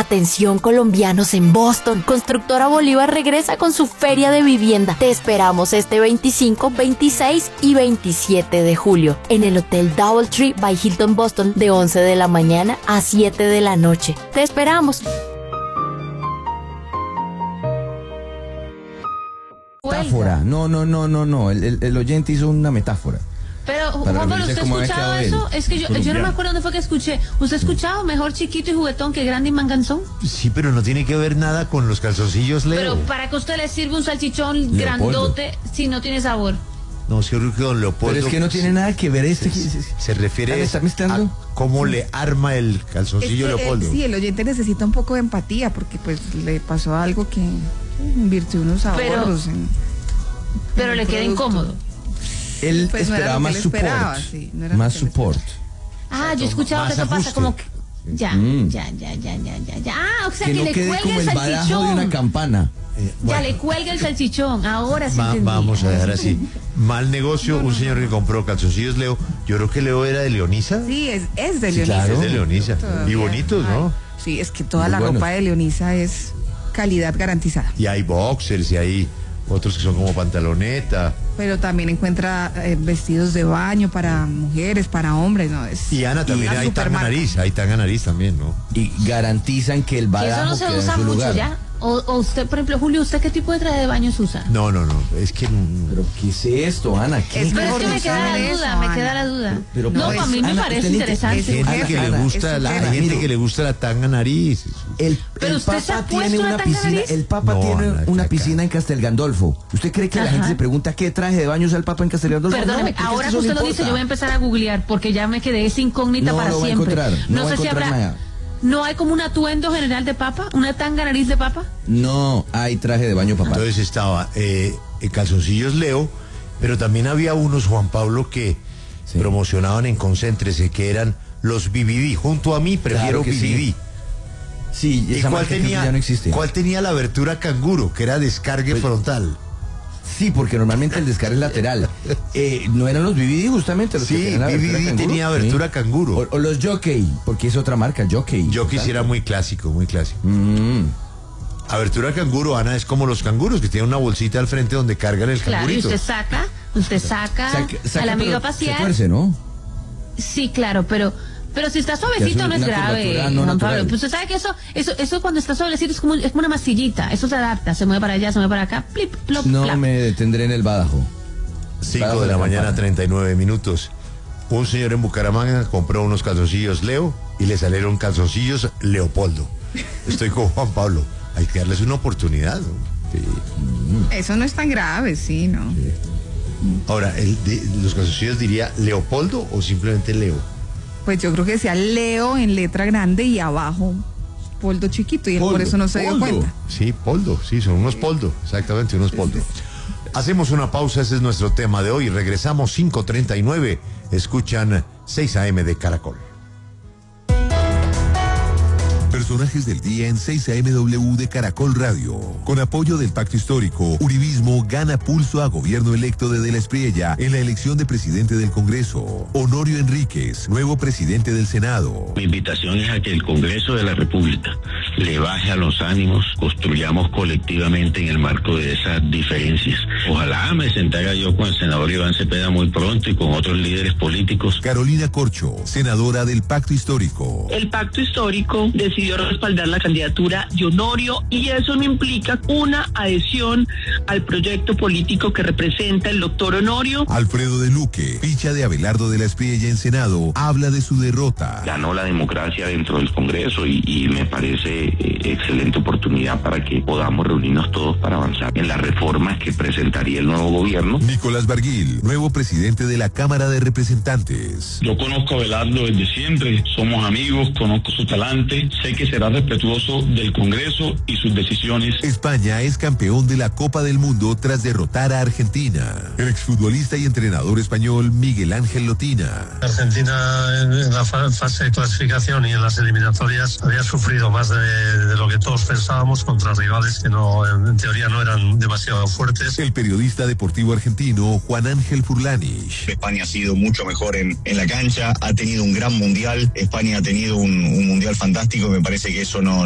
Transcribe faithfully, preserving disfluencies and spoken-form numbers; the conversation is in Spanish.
Atención colombianos en Boston, Constructora Bolívar regresa con su feria de vivienda. Te esperamos este veinticinco, veintiséis y veintisiete de julio en el Hotel Doubletree by Hilton Boston de once de la mañana a siete de la noche. Te esperamos. Metáfora. No, no, no, no, no. El, el, el oyente hizo una metáfora. Pero, Juan Pablo, ¿usted ha escuchado eso? Es que yo, yo no me acuerdo dónde fue que escuché. ¿Usted ha escuchado mejor chiquito y juguetón que grande y manganzón? Sí, pero no tiene que ver nada con los calzoncillos Leo. Pero ¿para que usted le sirve un salchichón Leopoldo. Grandote si no tiene sabor? No, sí, creo que don Leopoldo... Pero es que no tiene nada que ver este... Se, se refiere ¿está mezclando? a cómo sí. le arma el calzoncillo es que, Leopoldo. Eh, sí, el oyente necesita un poco de empatía porque pues le pasó algo que invirtió unos ahorros pero, en... Pero en le queda incómodo. Él pues esperaba no más support, esperaba, sí, no más support. Ah, yo he escuchado que eso pasa como que ya, mm. ya, ya, ya, ya, ya, ya. Ah, o sea que, que no le cuelga como el, el salchichón. De una campana. Eh, bueno. Ya le cuelga el salchichón. Ahora sí. Va, vamos a dejar así. Mal negocio, no, no, un señor que compró calzoncillos Leo. Yo creo que Leo era de Leonisa. Sí, es, es de sí, Leonisa. Claro. Es de Leonisa. Todavía. Y bonitos, ¿no? Sí, es que toda Muy la buenos. ropa de Leonisa es calidad garantizada. Y hay boxers y hay otros que son como pantaloneta. Pero también encuentra eh, vestidos de baño para mujeres, para hombres, ¿no? Es y Ana también hay tanga nariz, hay tanga nariz también, ¿no? Y garantizan que el badajo eso no se usa mucho lugar. Ya. O, o usted, por ejemplo, Julio, ¿usted qué tipo de traje de baños usa? No, no, no, es que no. ¿Pero qué es esto, Ana? ¿Qué es, pero es que me queda la duda, eso, me queda la duda. Pero, pero, no, para mí me Ana, parece interesante. Hay gente que Ana, le gusta la, hay gente que le gusta la tanga nariz. El, pero el usted Papa se ha tiene una piscina, nariz? el Papa no, tiene Ana, una piscina en Castel Gandolfo. ¿Usted cree que Ajá. la gente se pregunta qué traje de baño usa el Papa en Castel Gandolfo? Perdóneme, no, ahora que usted lo dice, yo voy a empezar a googlear porque ya me quedé esa incógnita no, para no siempre. Va a encontrar, no, no sé si habrá nada. ¿No hay como un atuendo general de papa? ¿Una tanga nariz de papa? No, hay traje de baño papá. Entonces estaba eh, calzoncillos Leo, pero también había unos, Juan Pablo, que sí. promocionaban en Concéntrese, que eran los B B D. Junto a mí prefiero claro B B D. Sí, sí ¿Y cuál tenía, ya no existe. ¿Cuál tenía la abertura canguro, que era descargue pues, frontal? Sí, porque normalmente el descargue es lateral. Eh, ¿No eran los B B D justamente? Los sí, que B B D tenía abertura sí. canguro. O, o los Jockey, porque es otra marca, Jockey. Jockey sí era muy clásico, muy clásico. Mm. Abertura canguro, Ana, es como los canguros, que tienen una bolsita al frente donde cargan el claro, cangurito. Claro, y usted saca, usted saca, saca, saca al amigo a pasear. Se tuerce, ¿no? Sí, claro, pero... Pero si está suavecito es no es grave, no Juan Pablo. Pues usted sabe que eso, eso, eso cuando está suavecito es como, es como una masillita, eso se adapta, se mueve para allá, se mueve para acá, plip, plop, No plap. me detendré en el badajo. Cinco de la mañana, treinta y nueve minutos. Un señor en Bucaramanga compró unos calzoncillos Leo y le salieron calzoncillos Leopoldo. Estoy con Juan Pablo. Hay que darles una oportunidad, ¿no? Sí. Eso no es tan grave, sí, ¿no? Sí. Ahora, el de, ¿los calzoncillos diría Leopoldo o simplemente Leo? Pues yo creo que sea Leo en letra grande y abajo Poldo chiquito, y él Poldo, por eso no se dio cuenta. Sí, Poldo, sí, son unos Poldo, exactamente, unos Poldo. Hacemos una pausa, ese es nuestro tema de hoy. Regresamos cinco treinta y nueve. Escuchan seis A M de Caracol. Personajes del día en seis A M W de Caracol Radio. Con apoyo del Pacto Histórico, Uribismo gana pulso a gobierno electo de De la Espriella en la elección de presidente del Congreso. Honorio Enríquez, nuevo presidente del Senado. Mi invitación es a que el Congreso de la República le baje a los ánimos, construyamos colectivamente en el marco de esas diferencias. Ojalá me sentara yo con el senador Iván Cepeda muy pronto y con otros líderes políticos. Carolina Corcho, senadora del Pacto Histórico. El Pacto Histórico decidió respaldar la candidatura de Honorio y eso no implica una adhesión al proyecto político que representa el doctor Honorio. Alfredo de Luque, ficha de Abelardo de la Espriella en Senado, habla de su derrota. Ganó la democracia dentro del Congreso y, y me parece eh, excelente oportunidad para que podamos reunirnos todos para avanzar en las reformas que presentaría el nuevo gobierno. Nicolás Barguil, nuevo presidente de la Cámara de Representantes. Yo conozco a Abelardo desde siempre, somos amigos, conozco su talante, sé que será respetuoso del Congreso y sus decisiones. España es campeón de la Copa del Mundo tras derrotar a Argentina. El exfutbolista y entrenador español Miguel Ángel Lotina. Argentina en la fase de clasificación y en las eliminatorias había sufrido más de, de lo que todos pensábamos contra rivales que no, en teoría no eran demasiado fuertes. El periodista deportivo argentino Juan Ángel Furlanich. España ha sido mucho mejor en, en la cancha, ha tenido un gran mundial, España ha tenido un, un mundial fantástico, me parece que eso no